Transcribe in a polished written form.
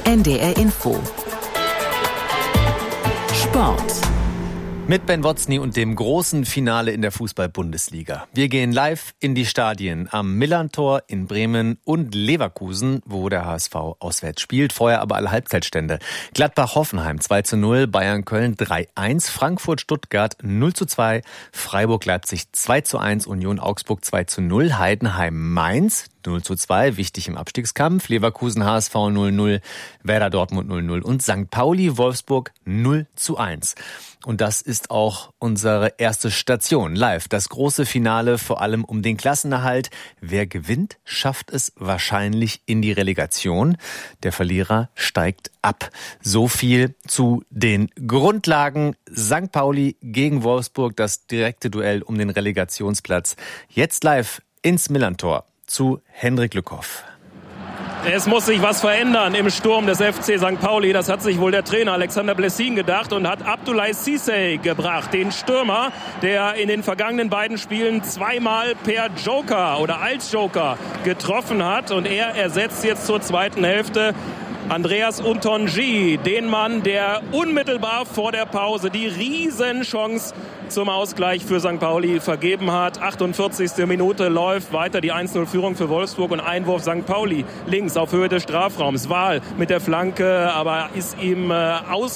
NDR Info. Sport. Mit Ben Wotzny und dem großen Finale in der Fußball-Bundesliga. Wir gehen live in die Stadien am Millerntor in Bremen und Leverkusen, wo der HSV auswärts spielt. Vorher aber alle Halbzeitstände. Gladbach-Hoffenheim 2:0, Bayern-Köln 3:1, Frankfurt-Stuttgart 0:2, Freiburg-Leipzig 2:1, Union-Augsburg 2:0, Heidenheim-Mainz 0:2, wichtig im Abstiegskampf, Leverkusen-HSV 0:0, Werder-Dortmund 0:0 und St. Pauli-Wolfsburg 0:1. Und das ist auch unsere erste Station live. Das große Finale, vor allem um den Klassenerhalt. Wer gewinnt, schafft es wahrscheinlich in die Relegation. Der Verlierer steigt ab. So viel zu den Grundlagen. St. Pauli gegen Wolfsburg, das direkte Duell um den Relegationsplatz. Jetzt live ins Millerntor zu Hendrik Lückhoff. Es muss sich was verändern im Sturm des FC St. Pauli. Das hat sich wohl der Trainer Alexander Blessin gedacht und hat Abdoulaye Cissé gebracht. Den Stürmer, der in den vergangenen beiden Spielen zweimal per Joker oder als Joker getroffen hat. Und er ersetzt jetzt zur zweiten Hälfte Andreas Ntonji, den Mann, der unmittelbar vor der Pause die Riesenchance zum Ausgleich für St. Pauli vergeben hat. 48. Minute läuft weiter die 1:0-Führung für Wolfsburg und Einwurf St. Pauli links auf Höhe des Strafraums. Wahl mit der Flanke, aber ist ihm